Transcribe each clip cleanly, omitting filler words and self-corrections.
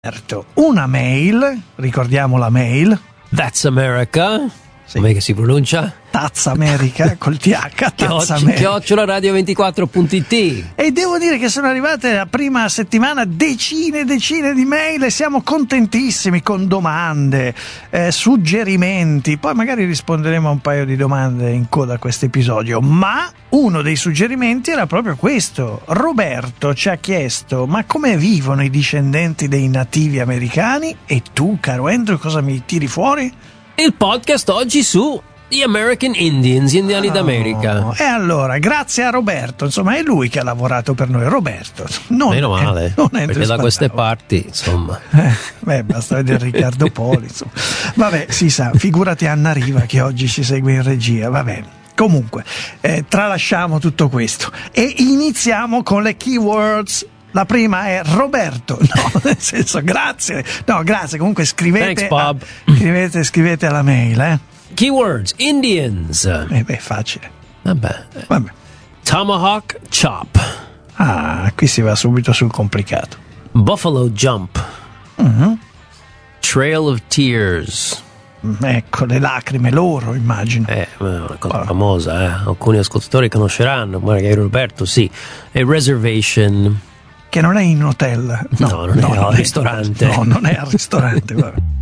Una mail, ricordiamo la mail. That's America. Sì. Com'è che si pronuncia? Tazza America col TH. Tazza America. @radio24.it. E devo dire che sono arrivate la prima settimana decine di mail e siamo contentissimi, con domande, suggerimenti. Poi magari risponderemo a un paio di domande in coda a questo episodio. Ma uno dei suggerimenti era proprio questo. Roberto ci ha chiesto: ma come vivono i discendenti dei nativi americani? E tu, caro Andrew, cosa mi tiri fuori? Il podcast oggi su gli American Indians, gli indiani d'America. E allora, grazie a Roberto, insomma, è lui che ha lavorato per noi. Roberto, meno male, perché da queste parti, insomma. Basta vedere Riccardo Poli, insomma. Vabbè, si sa, figurati Anna Riva che oggi ci segue in regia, va bene. Comunque, tralasciamo tutto questo e iniziamo con le keywords. La prima è Roberto, no, nel senso grazie, no grazie, comunque scrivete. Thanks, Bob. Scrivete alla mail, Keywords, Indians. Facile. Vabbè. Tomahawk chop. Qui si va subito sul complicato. Buffalo jump. Mm-hmm. Trail of tears. Ecco, le lacrime loro, immagino. Una cosa famosa, Alcuni ascoltatori conosceranno, magari Roberto sì. E reservation. Che non è in hotel. No, non è al ristorante. No, non è al ristorante.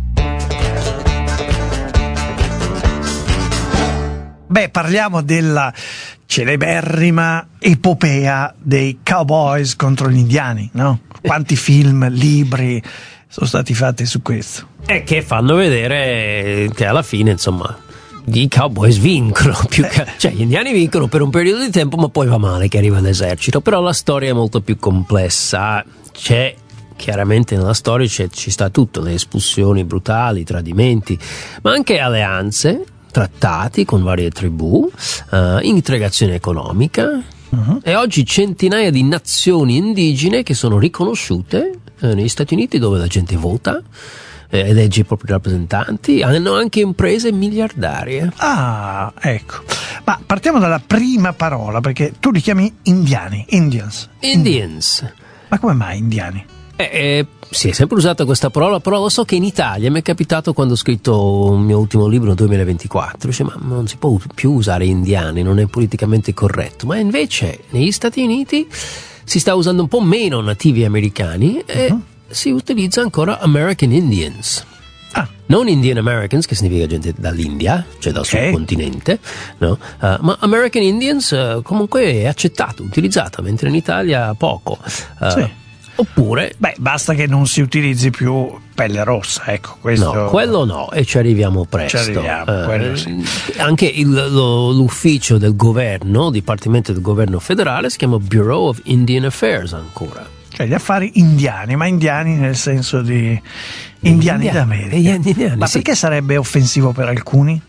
Parliamo della celeberrima epopea dei cowboys contro gli indiani, no? Quanti film, libri sono stati fatti su questo. E che fanno vedere che alla fine, insomma, i cowboys vincono cioè gli indiani vincono per un periodo di tempo, ma poi va male che arriva l'esercito. Però la storia è molto più complessa. C'è chiaramente nella storia ci sta tutto, le espulsioni brutali, tradimenti, ma anche alleanze, trattati con varie tribù, integrazione economica. E oggi centinaia di nazioni indigene che sono riconosciute negli Stati Uniti, dove la gente vota, elegge i propri rappresentanti, hanno anche imprese miliardarie. Ecco. Ma partiamo dalla prima parola, perché tu li chiami indiani, Indians. Ma come mai indiani? Si è sempre usata questa parola, però lo so che in Italia mi è capitato, quando ho scritto il mio ultimo libro nel 2024, ma non si può più usare indiani, non è politicamente corretto. Ma invece negli Stati Uniti si sta usando un po' meno nativi americani e si utilizza ancora American Indians. Non Indian Americans, che significa gente dall'India, cioè dal subcontinente, no? Ma American Indians comunque è accettato, utilizzata, mentre in Italia poco. Oppure basta che non si utilizzi più pelle rossa, ecco, questo. No, quello no, e ci arriviamo presto. Quello sì. Anche l'ufficio del governo, Dipartimento del Governo Federale, si chiama Bureau of Indian Affairs ancora. Cioè gli affari indiani, ma indiani nel senso di indiani d'America. Ma perché sarebbe offensivo per alcuni?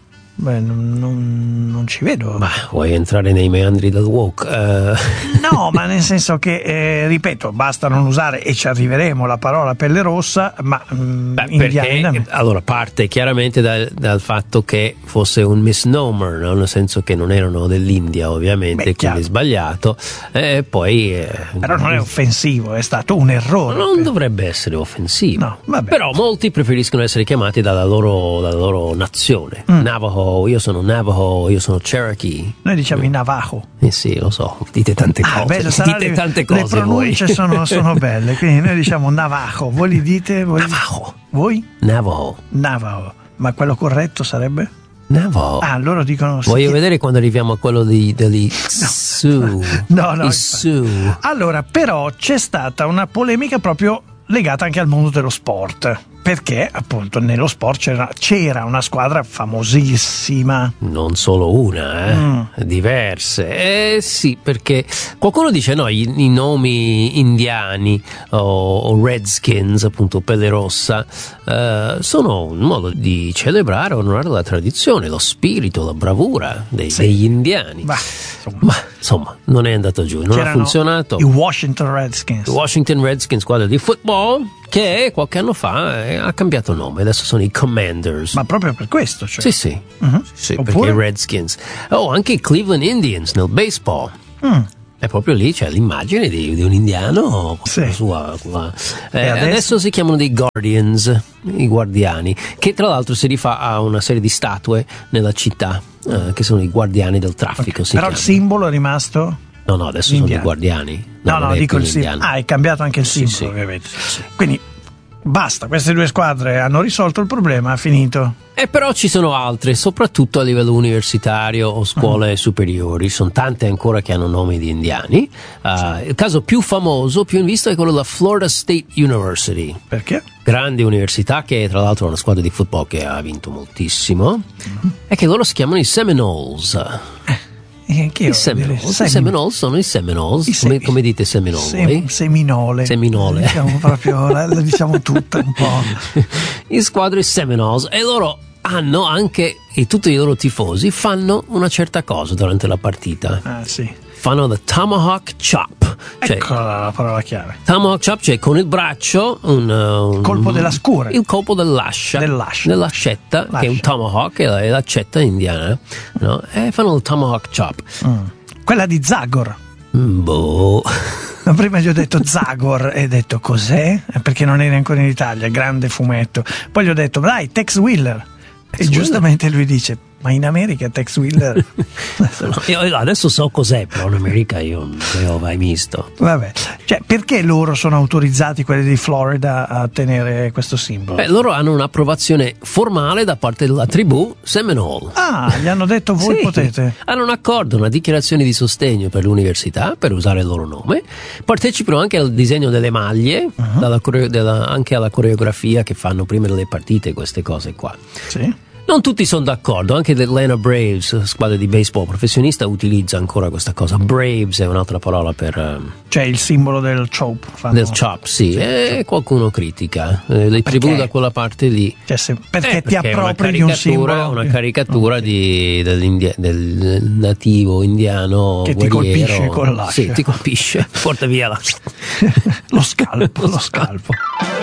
Non ci vedo. Ma vuoi entrare nei meandri del woke? No, ma nel senso che, ripeto, basta non usare, e ci arriveremo, la parola pelle rossa, ma indiani. Allora, parte chiaramente dal fatto che fosse un misnomer, no? Nel senso che non erano dell'India, ovviamente, quindi sbagliato. Poi però non è offensivo, è stato un errore. Non dovrebbe essere offensivo. No, vabbè. Però molti preferiscono essere chiamati dalla loro nazione. Navajo. Io sono Navajo, io sono Cherokee. Noi diciamo i Navajo. Sì, lo so, dite tante cose. Le pronunce sono belle, quindi noi diciamo Navajo. Voi li dite? Navajo. Voi? Navajo. Ma quello corretto sarebbe? Navajo. Loro dicono. Voglio vedere quando arriviamo a quello degli Sioux. No. I Sioux. Allora, però c'è stata una polemica proprio legata anche al mondo dello sport. Perché appunto nello sport c'era una squadra famosissima. Non solo una, diverse. Sì, perché qualcuno dice no, i nomi indiani o Redskins, appunto pelle rossa, sono un modo di celebrare, onorare la tradizione, lo spirito, la bravura degli indiani. Ma insomma non è andato giù, non ha funzionato. I Washington Redskins, squadra di football, che qualche anno fa ha cambiato nome, adesso sono i Commanders. Ma proprio per questo, cioè? Sì, perché i Redskins. Anche i Cleveland Indians nel baseball. È proprio lì, c'è l'immagine di un indiano con la sua. Adesso si chiamano dei Guardians, i guardiani, che tra l'altro si rifà a una serie di statue nella città, che sono i guardiani del traffico. Però il simbolo è rimasto? No, adesso sono dei guardiani. No, dico il simbolo. È cambiato anche il simbolo, ovviamente. Sì. Quindi basta, queste due squadre hanno risolto il problema, ha finito. E però ci sono altre, soprattutto a livello universitario o scuole superiori. Sono tante ancora che hanno nomi di indiani. Il caso più famoso, più in vista, è quello della Florida State University. Perché? Grande università, che tra l'altro è una squadra di football che ha vinto moltissimo, e che loro si chiamano i Seminoles. I Seminoles sono i Seminoles. Come dite Seminole? Seminole. Diciamo proprio, la diciamo tutta un po'. In squadre Seminoles, e loro hanno anche, e tutti i loro tifosi fanno una certa cosa durante la partita. Fanno the tomahawk chop. Ecco la parola chiave. Tomahawk chop, cioè con il braccio un colpo della scura. Il colpo dell'ascetta, che è un tomahawk, è l'accetta indiana, no? E fanno il tomahawk chop. Quella di Zagor. Boh. Prima gli ho detto Zagor e ho detto cos'è? Perché non eri ancora in Italia, grande fumetto. Poi gli ho detto dai, Tex Willer. E giustamente lui dice: ma in America Tex Willer? Io adesso so cos'è, però in America io non l'ho mai visto. Vabbè, cioè, perché loro sono autorizzati, quelli di Florida, a tenere questo simbolo? Loro hanno un'approvazione formale da parte della tribù Seminole. Gli hanno detto voi potete. Hanno un accordo, una dichiarazione di sostegno per l'università per usare il loro nome. Partecipano anche al disegno delle maglie, anche alla coreografia che fanno prima delle partite, queste cose qua. Sì. Non tutti sono d'accordo, anche l'Atlanta Braves, squadra di baseball professionista, utilizza ancora questa cosa. Braves è un'altra parola per... Cioè il simbolo del chop. Del chop, sì. E ququalcuno critica. Le tribù da quella parte lì. Cioè, perché ti appropri di un simbolo? Una caricatura del nativo indiano che guerriero. Ti colpisce con l'ascia. Sì, ti colpisce. Porta via lo scalpo.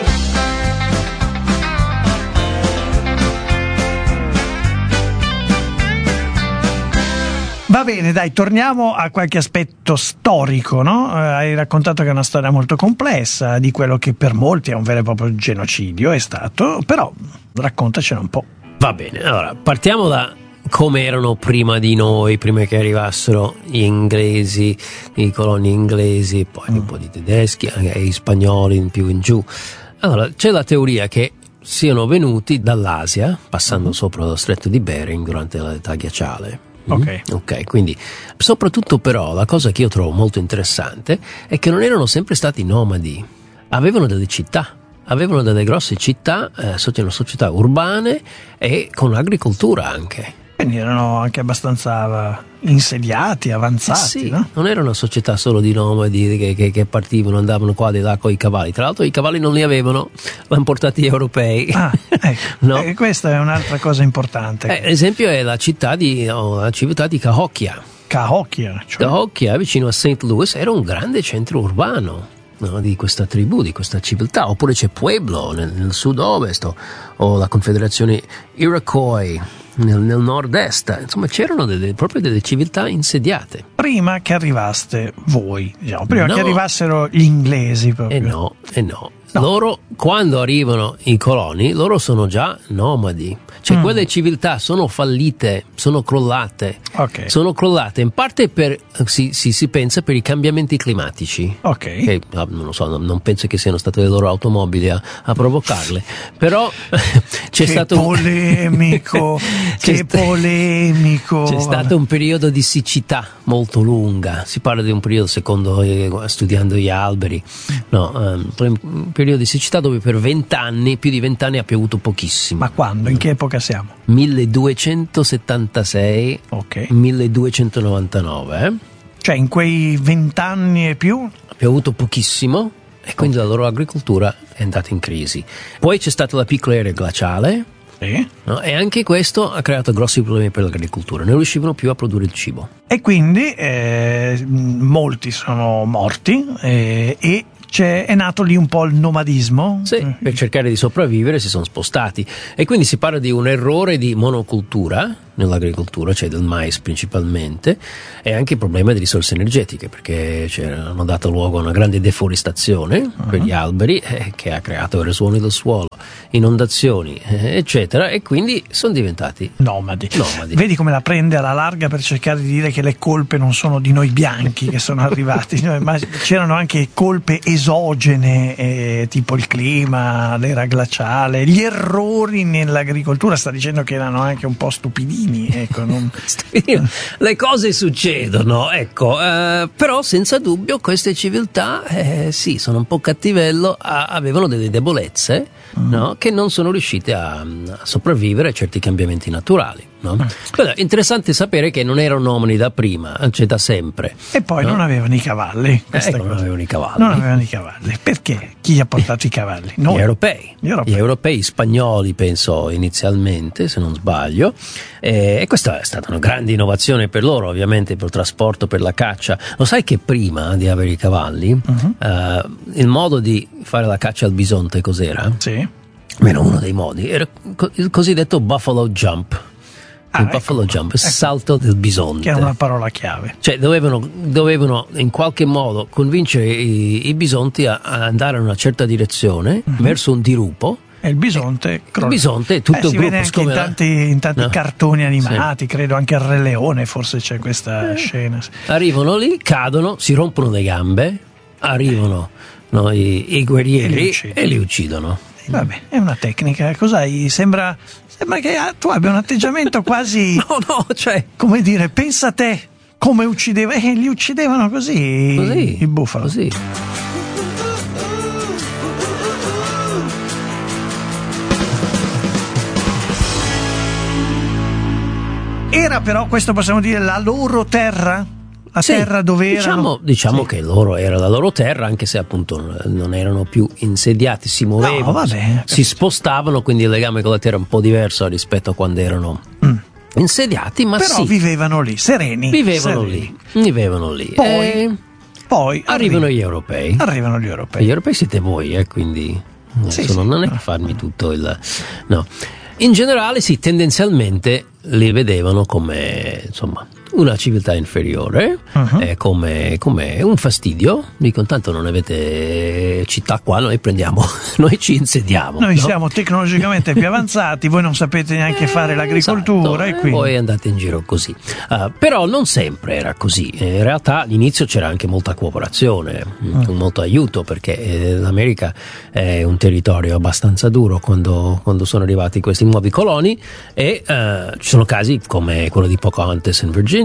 Va bene, dai, torniamo a qualche aspetto storico, no? Hai raccontato che è una storia molto complessa, di quello che per molti è un vero e proprio genocidio, è stato, però raccontacene un po'. Va bene, allora, partiamo da come erano prima di noi, prima che arrivassero gli inglesi, i coloni inglesi, poi un po' di tedeschi, e gli spagnoli in più in giù. Allora, c'è la teoria che siano venuti dall'Asia, passando sopra lo stretto di Bering durante l'età glaciale. Ok, quindi soprattutto però la cosa che io trovo molto interessante è che non erano sempre stati nomadi, avevano delle città, avevano delle grosse città, società urbane e con agricoltura anche. Quindi erano anche abbastanza insediati, avanzati, sì, no? Non era una società solo di nomadi che partivano, andavano qua di là con i cavalli. Tra l'altro i cavalli non li avevano, l'hanno portati gli europei. Ecco. No? E questa è un'altra cosa importante. Esempio è la città la città di Cahokia. Cahokia, vicino a St. Louis, era un grande centro urbano, no, di questa tribù, di questa civiltà. Oppure c'è Pueblo nel sud-ovest, o la confederazione Iroquois nel nord-est. Insomma, c'erano proprio delle civiltà insediate. Prima che arrivaste voi, diciamo, prima che arrivassero gli inglesi proprio. No. Loro, quando arrivano i coloni, loro sono già nomadi. Cioè quelle civiltà sono fallite, sono crollate. Sono crollate in parte per, si pensa, per i cambiamenti climatici. Che, non lo so, non penso che siano state le loro automobili a provocarle. Però c'è stato polemico. C'è stato un periodo di siccità molto lunga. Si parla di un periodo, secondo studiando gli alberi, un periodo di siccità dove per 20 anni, più di 20 anni, ha piovuto pochissimo. Ma quando? In che epoca siamo? 1276, 1299. Cioè in quei 20 anni e più? Ha piovuto pochissimo e quindi la loro agricoltura è andata in crisi. Poi c'è stata la piccola era glaciale. No? E anche questo ha creato grossi problemi per l'agricoltura, non riuscivano più a produrre il cibo. E quindi molti sono morti e è nato lì un po' il nomadismo. Sì, per cercare di sopravvivere si sono spostati, e quindi si parla di un errore di monocultura nell'agricoltura, cioè del mais principalmente, e anche il problema di risorse energetiche, perché hanno dato luogo a una grande deforestazione per gli alberi, che ha creato erosioni del suolo, inondazioni, eccetera, e quindi sono diventati nomadi. Vedi come la prende alla larga per cercare di dire che le colpe non sono di noi bianchi che sono arrivati, ma c'erano anche colpe esogene, tipo il clima, l'era glaciale, gli errori nell'agricoltura. Sta dicendo che erano anche un po' stupidini, ecco, le cose succedono, ecco, però senza dubbio queste civiltà sì, sono un po' cattivello, avevano delle debolezze, no? Che non sono riuscite a sopravvivere a certi cambiamenti naturali, no? Però è interessante sapere che non erano nomadi da prima, cioè da sempre. E poi non avevano i cavalli. Non avevano i cavalli. Non avevano i cavalli. Perché? Chi gli ha portato i cavalli? Noi. Gli europei spagnoli, penso inizialmente, se non sbaglio. E questa è stata una grande innovazione per loro, ovviamente, per il trasporto, per la caccia. Lo sai che prima di avere i cavalli, il modo di fare la caccia al bisonte cos'era? Sì. Almeno uno dei modi era il cosiddetto buffalo jump. Buffalo jump, il salto del bisonte, che era una parola chiave. Cioè dovevano in qualche modo convincere i bisonti a andare in una certa direzione, verso un dirupo. E il bisonte crolla. Il bisonte, tutto il gruppo, si vede anche in tanti cartoni animati, credo anche il Re Leone, forse c'è questa scena. Arrivano lì, cadono, si rompono le gambe, arrivano i guerrieri e li uccidono. Vabbè, è una tecnica. Cos'hai? Sembra che tu abbia un atteggiamento quasi cioè, come dire, pensa te come uccideva, li uccidevano così il bufalo. Così. Era però, questo possiamo dire, la loro terra? La terra dove erano? Diciamo che era la loro terra, anche se appunto non erano più insediati, si muovevano, si spostavano, quindi il legame con la terra è un po' diverso rispetto a quando erano insediati, ma però vivevano lì, sereni. Vivevano lì. Poi arrivano gli europei. Gli europei siete voi, quindi non è che farmi tutto il... No. In generale, tendenzialmente li vedevano come, insomma, una civiltà inferiore, come un fastidio. Dicono, tanto non avete città qua, noi ci insediamo. Noi siamo tecnologicamente più avanzati, voi non sapete neanche fare l'agricoltura, e quindi voi andate in giro così. Però non sempre era così. In realtà all'inizio c'era anche molta cooperazione, molto aiuto, perché l'America è un territorio abbastanza duro quando sono arrivati questi nuovi coloni, e ci sono casi come quello di Pocahontas in Virginia,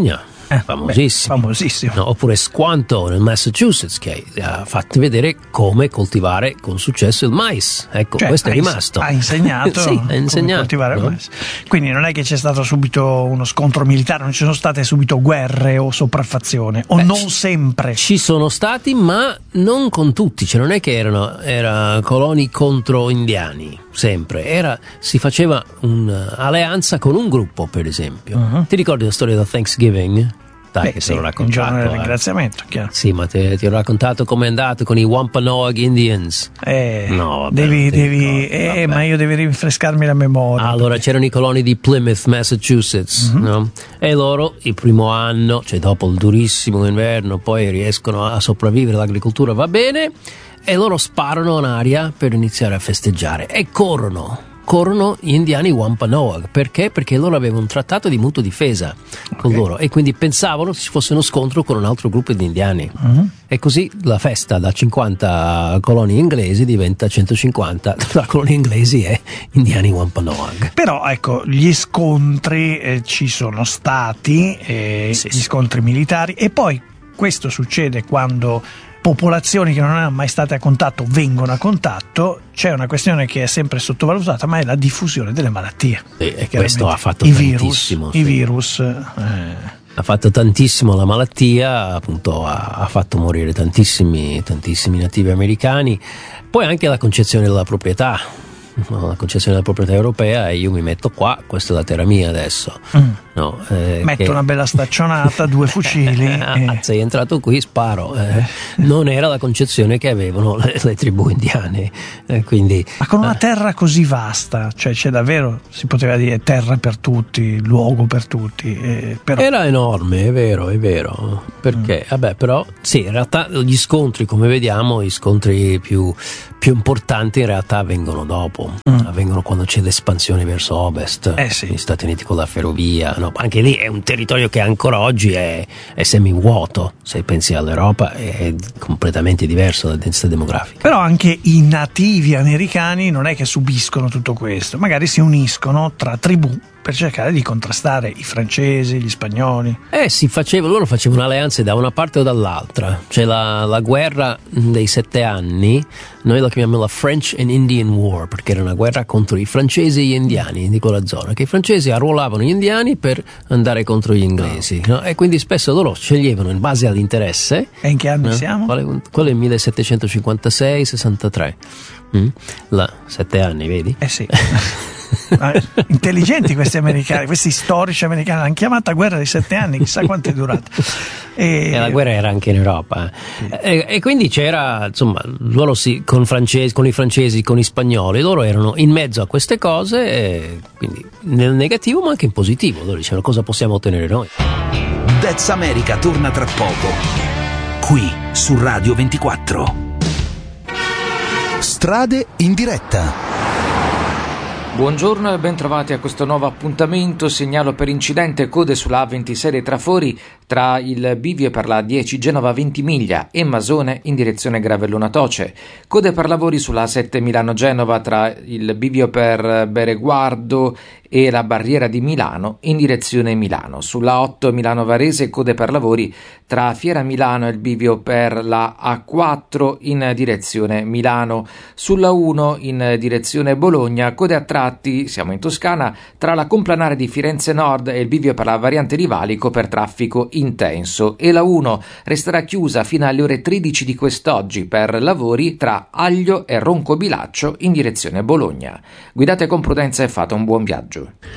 famosissimo. No, oppure Squanto nel Massachusetts, che ha fatto vedere come coltivare con successo il mais. Ecco, questo è rimasto. Ha insegnato come coltivare il mais. Quindi non è che c'è stato subito uno scontro militare, non ci sono state subito guerre o sopraffazione, o non sempre. Ci sono stati, ma non con tutti. Cioè non è che era coloni contro indiani, sempre. Si faceva un'alleanza con un gruppo, per esempio. Ti ricordi la storia del Thanksgiving? Che se l'ho raccontato. Il giorno del ringraziamento, chiaro. Sì, ma ti ho raccontato com'è andato con i Wampanoag Indians. No, vabbè, ma io devi rinfrescarmi la memoria. Allora, c'erano i coloni di Plymouth, Massachusetts, no? E loro il primo anno, cioè dopo il durissimo inverno, poi riescono a sopravvivere, l'agricoltura va bene, e loro sparano in aria per iniziare a festeggiare e corrono gli indiani Wampanoag. Perché? Perché loro avevano un trattato di mutua difesa con loro, e quindi pensavano ci fosse uno scontro con un altro gruppo di indiani, e così la festa da 50 coloni inglesi diventa 150 tra coloni inglesi e indiani Wampanoag. Però ecco, gli scontri ci sono stati, gli scontri militari, e poi questo succede quando popolazioni che non erano mai state a contatto vengono a contatto. C'è una questione che è sempre sottovalutata, ma è la diffusione delle malattie. E questo ha fatto tantissimo. I virus. Ha fatto tantissimo la malattia, appunto ha fatto morire tantissimi nativi americani. Poi anche la concezione della proprietà la concessione della proprietà europea e io mi metto qua, questa è la terra mia adesso. No, metto una bella staccionata, 2 fucili. Sei entrato qui, sparo. Non era la concezione che avevano le tribù indiane. Quindi, ma con una terra così vasta, cioè c'è davvero, si poteva dire terra per tutti, luogo per tutti. Però... Era enorme, è vero. Perché, però, sì, in realtà gli scontri, come vediamo, i scontri più importanti in realtà avvengono dopo. Avvengono quando c'è l'espansione verso ovest, sì. Gli Stati Uniti con la ferrovia. No, anche lì è un territorio che ancora oggi è semivuoto. Se pensi all'Europa è completamente diverso dalla densità demografica. Però anche i nativi americani non è che subiscono tutto questo, magari si uniscono tra tribù per cercare di contrastare i francesi, gli spagnoli. Loro facevano alleanze da una parte o dall'altra. C'è la guerra dei 7 anni, noi la chiamiamo la French and Indian War, perché era una guerra contro i francesi e gli indiani di quella zona, che i francesi arruolavano gli indiani per andare contro gli inglesi, no? E quindi spesso loro sceglievano in base all'interesse. E in che anni siamo? Quello è 1756-63. 7 anni, vedi? Sì. Intelligenti questi americani, questi storici americani, l'hanno chiamata guerra dei 7 anni, chissà quanto è durata. E la guerra era anche in Europa. E quindi c'era, insomma, loro con i francesi, con i spagnoli, loro erano in mezzo a queste cose, quindi nel negativo ma anche in positivo. Loro dicevano cosa possiamo ottenere noi. That's America torna tra poco, qui su Radio 24. Strade in diretta. Buongiorno e ben trovati a questo nuovo appuntamento. Segnalo per incidente code sulla A26 dei Trafori tra il bivio per la 10 Genova Ventimiglia e Masone in direzione Gravellona Toce. Code per lavori sulla A7 Milano Genova tra il bivio per Bereguardo e la barriera di Milano in direzione Milano. Sulla 8 Milano Varese code per lavori tra Fiera Milano e il bivio per la A4 in direzione Milano. Sulla 1 in direzione Bologna code a tratti, siamo in Toscana, tra la Complanare di Firenze Nord e il bivio per la variante di Valico per traffico intenso. E la 1 resterà chiusa fino alle ore 13 di quest'oggi per lavori tra Aglio e Roncobilaccio in direzione Bologna. Guidate con prudenza e fate un buon viaggio.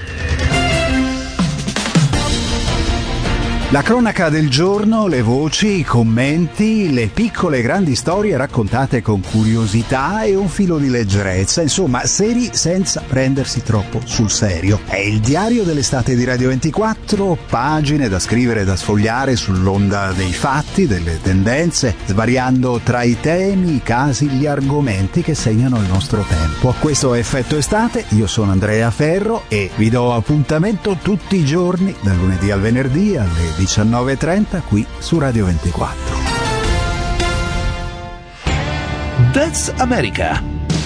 La cronaca del giorno, le voci, i commenti, le piccole e grandi storie raccontate con curiosità e un filo di leggerezza, insomma, seri senza prendersi troppo sul serio. È il diario dell'estate di Radio 24, pagine da scrivere e da sfogliare sull'onda dei fatti, delle tendenze, svariando tra i temi, i casi, gli argomenti che segnano il nostro tempo. Questo è Effetto Estate, io sono Andrea Ferro e vi do appuntamento tutti i giorni, dal lunedì al venerdì alle 19:30 qui su Radio 24. That's America.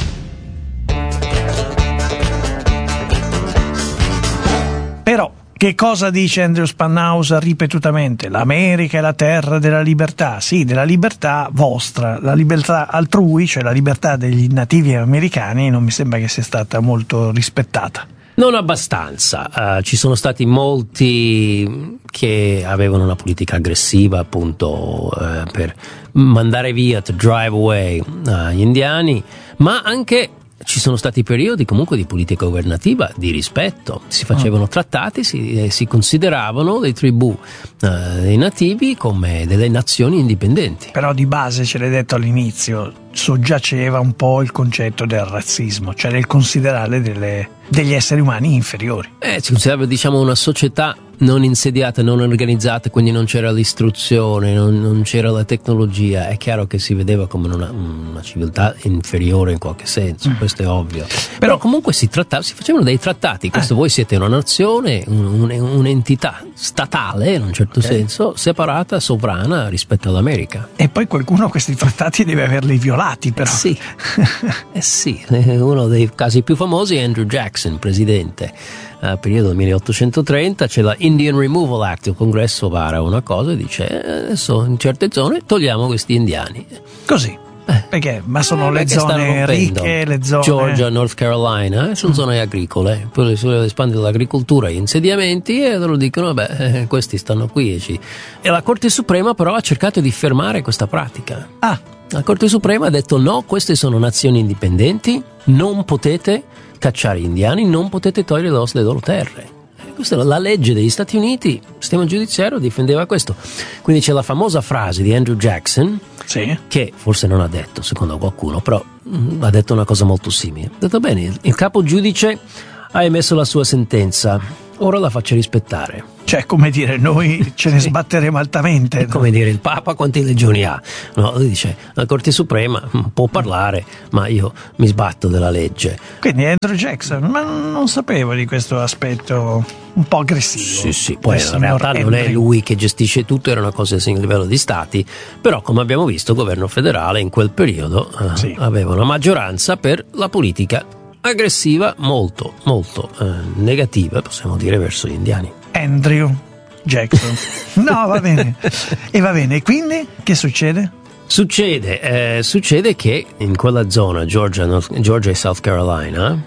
Però che cosa dice Andrew Spanhauser ripetutamente? L'America è la terra della libertà. Sì, della libertà vostra, la libertà altrui, cioè la libertà degli nativi americani, non mi sembra che sia stata molto rispettata. Non abbastanza, ci sono stati molti che avevano una politica aggressiva appunto per mandare via, to drive away gli indiani, ma anche ci sono stati periodi comunque di politica governativa di rispetto, si facevano trattati, si consideravano le tribù dei nativi come delle nazioni indipendenti. Però di base, ce l'hai detto all'inizio, soggiaceva un po' il concetto del razzismo, cioè del considerare degli esseri umani inferiori. Si considerava, diciamo, una società non insediata, non organizzata, quindi non c'era l'istruzione, non c'era la tecnologia. È chiaro che si vedeva come una civiltà inferiore in qualche senso, questo è ovvio. Però comunque si facevano dei trattati. Questo voi siete una nazione, un'entità statale in un certo senso, separata, sovrana rispetto all'America. E poi qualcuno questi trattati deve averli violati, però. Sì. Uno dei casi più famosi è Andrew Jackson, presidente. Periodo del 1830 c'è la Indian Removal Act, il congresso vara una cosa e dice adesso in certe zone togliamo questi indiani. Così. Perché? Ma sono le perché stanno zone rompendo. ricche, le zone... Georgia, North Carolina, sono zone agricole, poi sulle spalle dell'agricoltura, gli insediamenti, e loro dicono, questi stanno qui. E la Corte Suprema però ha cercato di fermare questa pratica. La Corte Suprema ha detto no, queste sono nazioni indipendenti, non potete cacciare indiani, non potete togliere le loro terre. Questa è la legge degli Stati Uniti, il sistema giudiziario difendeva questo. Quindi c'è la famosa frase di Andrew Jackson, che forse non ha detto, secondo qualcuno, però ha detto una cosa molto simile. Ha detto, bene, il capo giudice ha emesso la sua sentenza, ora la faccia rispettare. Cioè, come dire, noi ce ne sbatteremo altamente. È come dire, il Papa quante legioni ha? No, lui dice, la Corte Suprema può parlare, ma io mi sbatto della legge. Quindi Andrew Jackson, ma non sapevo di questo aspetto un po' aggressivo. Sì, poi in realtà non è lui che gestisce tutto, era una cosa a livello di stati, però come abbiamo visto il governo federale in quel periodo aveva una maggioranza per la politica aggressiva molto negativa, possiamo dire, verso gli indiani. Andrew Jackson. No, va bene. E va bene, quindi che succede? Succede che in quella zona, Georgia e South Carolina,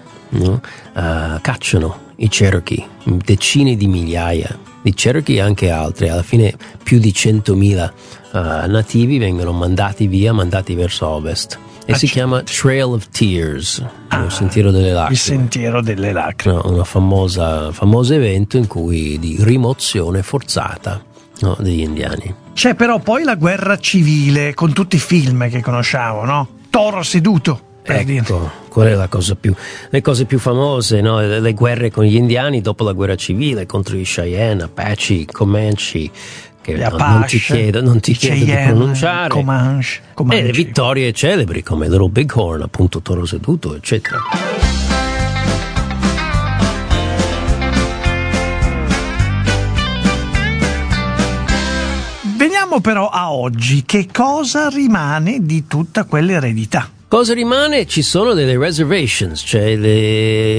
cacciano i Cherokee, decine di migliaia di Cherokee e anche altri. Alla fine più di 100.000 nativi vengono mandati verso ovest. E si chiama Trail of Tears, il sentiero delle lacrime. Il sentiero delle lacrime. Una famoso evento in cui di rimozione forzata degli indiani. C'è però poi la guerra civile, con tutti i film che conosciamo, no? Toro seduto, per dire. Qual è le cose più famose, no? Le guerre con gli indiani dopo la guerra civile contro i Cheyenne, Apache, Comanche, che non ti chiedo di pronunciare, Comanche. E le vittorie celebri come Little Bighorn, appunto Toro seduto, eccetera. Veniamo però a oggi, che cosa rimane di tutta quell'eredità? Cosa rimane? Ci sono delle reservations, cioè le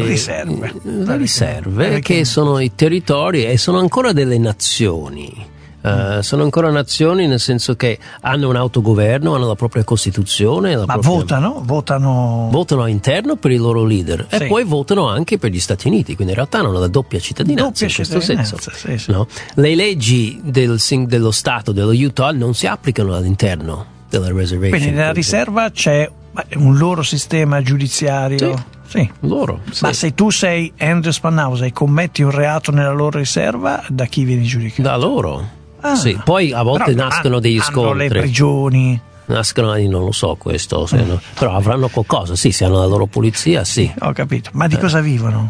riserve che sono i territori e sono ancora delle nazioni. Sono ancora nazioni nel senso che hanno un autogoverno, hanno la propria Costituzione. Votano all'interno per i loro leader e poi votano anche per gli Stati Uniti, quindi in realtà hanno la doppia cittadinanza in questo senso. No? Le leggi dello Stato, dello Utah, non si applicano all'interno della reservation. Quindi nella riserva c'è un loro sistema giudiziario. Sì. Loro. Ma se tu sei Andrew Spannausa e commetti un reato nella loro riserva, da chi vieni giudicato? Da loro. Sì, poi a volte nascono degli scontri. Le prigioni. Nascono, non lo so questo, però avranno qualcosa, sì, se hanno la loro polizia, sì. Ho capito, ma di cosa vivono?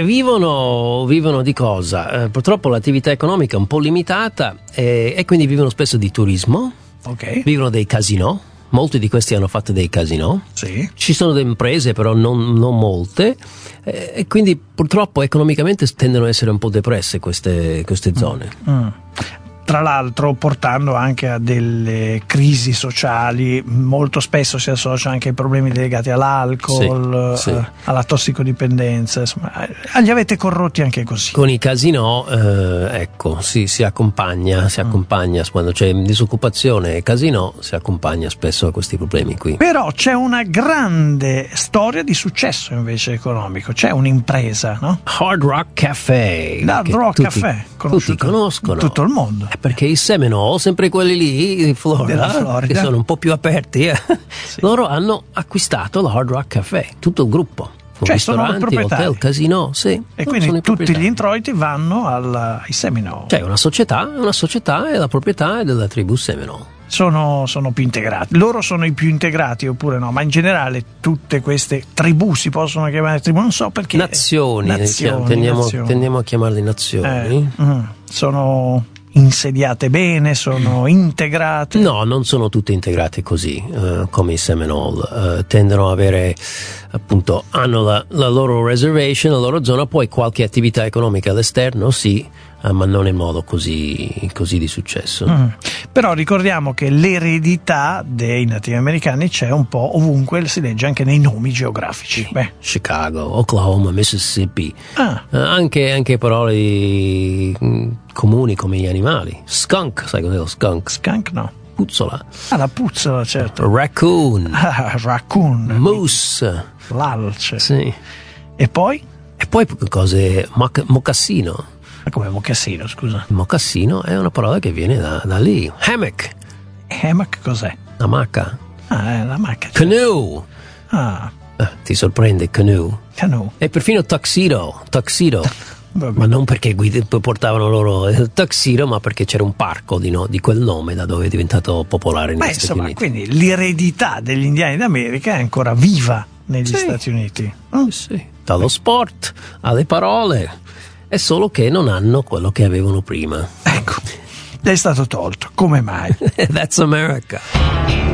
Vivono di cosa? Purtroppo l'attività economica è un po' limitata e quindi vivono spesso di turismo, vivono dei casinò. Molti di questi hanno fatto dei casinò. Sì. Ci sono delle imprese, però non molte, e quindi purtroppo economicamente tendono a essere un po' depresse queste zone. Tra l'altro portando anche a delle crisi sociali, molto spesso si associa anche ai problemi legati all'alcol, alla tossicodipendenza, insomma, li avete corrotti anche così. Con i casinò, si accompagna quando c'è disoccupazione e casinò, si accompagna spesso a questi problemi qui. Però c'è una grande storia di successo invece economico, c'è un'impresa, no? Hard Rock Café. Hard Rock Café, tutti conoscono. Tutto il mondo. Perché i Seminole, sempre quelli lì di Florida, che sono un po' più aperti, loro hanno acquistato la Hard Rock Café, tutto il gruppo. Cioè sono i proprietari. Hotel, casino, sì. E quindi tutti gli introiti vanno ai Seminole. Cioè una società e la proprietà è della tribù Seminole. Sono più integrati. Loro sono i più integrati oppure no? Ma in generale tutte queste tribù si possono chiamare tribù, non so perché. Nazioni. Tendiamo a chiamarle nazioni. Sono insediate bene, sono integrate? No, non sono tutte integrate così come i Seminole. Tendono a avere, appunto, hanno la loro reservation, la loro zona, poi qualche attività economica all'esterno, sì, ma non in modo così di successo. Però ricordiamo che l'eredità dei nativi americani c'è un po' ovunque, si legge anche nei nomi geografici. Chicago, Oklahoma, Mississippi, anche parole comuni come gli animali. Skunk, sai cos'è lo skunk? Skunk no. puzzola. Ah, la puzzola, certo. Raccoon. Raccoon. Moose. L'alce. Sì. E poi? E poi cose. Mocassino. Ma come mocassino, scusa? Mocassino è una parola che viene da lì. Hammock. Hammock cos'è? Hamacca. Ah, è la macchina. Canoe. Ah, Ti sorprende, canoe. canoe. E perfino tuxedo. Vabbè. Ma non perché portavano loro il tuxedo, ma perché c'era un parco di quel nome da dove è diventato popolare negli Stati Uniti. Quindi l'eredità degli indiani d'America è ancora viva negli Sì. Stati Uniti. Sì. Dallo sport alle parole. È solo che non hanno quello che avevano prima. Ecco, è stato tolto. Come mai? That's America.